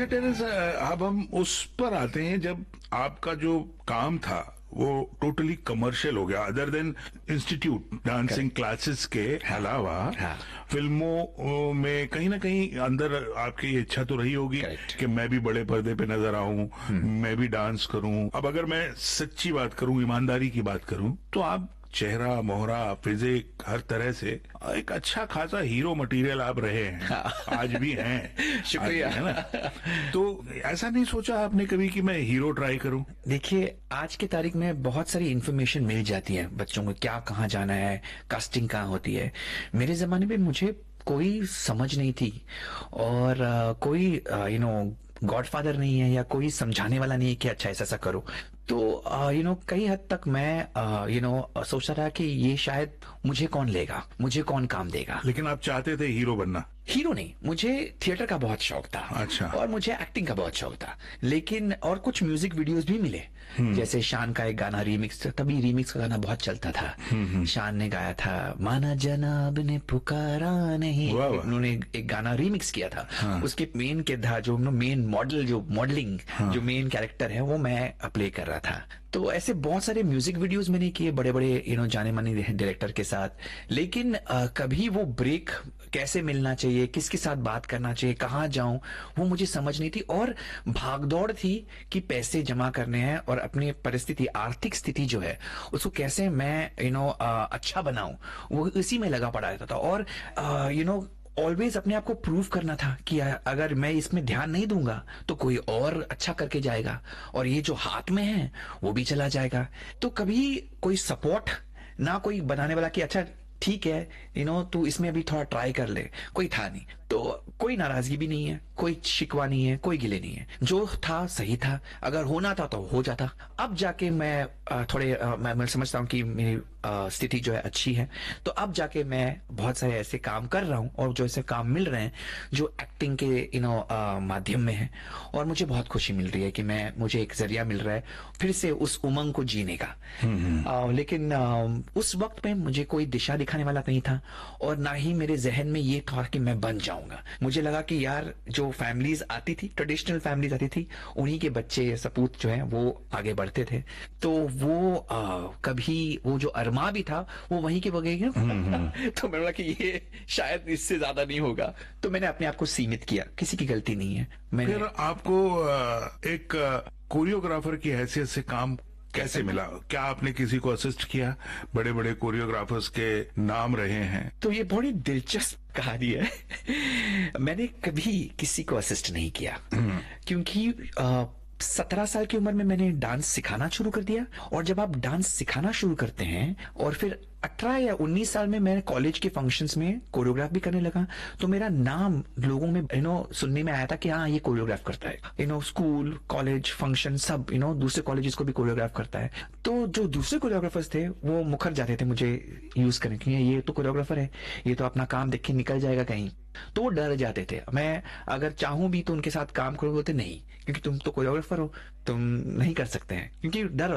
अच्छा टेरेस, अब हम उस पर आते हैं जब आपका जो काम था वो टोटली कमर्शियल हो गया, other than institute dancing classes के अलावा हाँ। फिल्मों में कहीं ना कहीं अंदर आपकी ये इच्छा तो रही होगी Correct. कि मैं भी बड़े पर्दे पे नजर आऊं, मैं भी डांस करूं। अब अगर मैं सच्ची बात करूं, ईमानदारी की बात करूं, तो आप चेहरा मोहरा फिजिक हर तरह से एक अच्छा खासा हीरो मटेरियल आप रहे हैं, आज भी हैं। शुक्रिया। आज भी, है ना? तो ऐसा नहीं सोचा आपने कभी कि मैं हीरो ट्राई करूं? देखिए, आज की तारीख में बहुत सारी इन्फॉर्मेशन मिल जाती है बच्चों को, क्या कहाँ जाना है, कास्टिंग कहाँ होती है। मेरे जमाने में मुझे कोई समझ नहीं थी, और कोई गॉडफादर नहीं है, या कोई समझाने वाला नहीं है कि अच्छा ऐसा ऐसा करो। तो कई हद तक मैं सोचता था कि ये शायद मुझे कौन लेगा, मुझे कौन काम देगा। लेकिन आप चाहते थे हीरो बनना? हीरो नहीं, मुझे थिएटर का बहुत शौक था। अच्छा। और मुझे एक्टिंग का बहुत शौक था। लेकिन और कुछ म्यूजिक वीडियोस भी मिले, जैसे शान का एक गाना रीमिक्स, तभी रीमिक्स का गाना बहुत चलता था। शान ने गाया था, माना जनाब ने पुकारा नहीं, वाह वाह। उन्होंने एक गाना रीमिक्स किया था। हाँ। उसके मेन किरदार, जो मेन मॉडल, जो मॉडलिंग, जो मेन कैरेक्टर है, वो मैं प्ले कर रहा था। तो ऐसे बहुत सारे म्यूजिक वीडियोस मैंने किए बड़े बड़े जाने माने डायरेक्टर के साथ। लेकिन कभी वो ब्रेक कैसे मिलना चाहिए, किसके साथ बात करना चाहिए, कहाँ जाऊं, वो मुझे समझ नहीं थी। और भागदौड़ थी कि पैसे जमा करने हैं, और अपनी परिस्थिति, आर्थिक स्थिति जो है उसको कैसे मैं अच्छा बनाऊं, वो इसी में लगा पड़ा रहता था। और ऑलवेज अपने आप को प्रूव करना था कि अगर मैं इसमें ध्यान नहीं दूंगा तो कोई और अच्छा करके जाएगा, और ये जो हाथ में है वो भी चला जाएगा। तो कभी कोई सपोर्ट ना, कोई बनाने वाला कि अच्छा ठीक है तू इसमें अभी थोड़ा ट्राई कर ले, कोई था नहीं। तो कोई नाराजगी भी नहीं है, कोई शिकवा नहीं है, कोई गिले नहीं है। जो था सही था, अगर होना था तो हो जाता। अब जाके मैं मैं समझता हूँ कि मेरी स्थिति जो है अच्छी है, तो अब जाके मैं बहुत सारे ऐसे काम कर रहा हूँ, और जो ऐसे काम मिल रहे हैं जो एक्टिंग के माध्यम में है, और मुझे बहुत खुशी मिल रही है कि मुझे एक जरिया मिल रहा है फिर से उस उमंग को जीने का। लेकिन उस वक्त में मुझे कोई दिशा दिखाने वाला नहीं था, और ना ही मेरे जहन में ये था कि मैं बन जाऊंगा। मुझे लगा कि यार, जो फैमिलीज आती थी, ट्रेडिशनल फैमिलीज आती थी, उन्हीं के बच्चे सपूत जो है वो आगे बढ़ते थे। तो वो कभी वो जो अरमा भी था वो वहीं के बगैर तो मैंने बोला कि ये शायद इससे ज्यादा नहीं होगा, तो मैंने अपने आप को सीमित किया। किसी की गलती नहीं है। फिर आपको एक कोरियोग्राफर की हैसियत से काम कैसे मिला? क्या आपने किसी को असिस्ट किया? बड़े बड़े कोरियोग्राफर्स के नाम रहे हैं। तो ये बड़ी दिलचस्प कहानी है। मैंने कभी किसी को असिस्ट नहीं किया, क्योंकि 17 साल की उम्र में मैंने डांस सिखाना शुरू कर दिया। और जब आप डांस सिखाना शुरू करते हैं, और फिर 18 या 19 साल में मैं कॉलेज के फंक्शंस में कोरियोग्राफ भी करने लगा, तो मेरा नाम लोगों में सुनने में आया था कि हाँ, ये कोरियोग्राफ करता है। स्कूल, कॉलेज, फंक्शन सब, दूसरे कॉलेजेस को भी कोरियोग्राफ करता है। तो जो दूसरे कोरियोग्राफर्स थे वो मुखर जाते थे मुझे यूज करने के लिए, ये तो कोरियोग्राफर है, ये तो अपना काम देख के निकल जाएगा कहीं। तो वो डर जाते थे। मैं अगर चाहूं भी तो उनके साथ काम करूं, बोलते नहीं, क्योंकि तुम तो कोरियोग्राफर हो, तुम नहीं कर सकते हैं, क्योंकि डर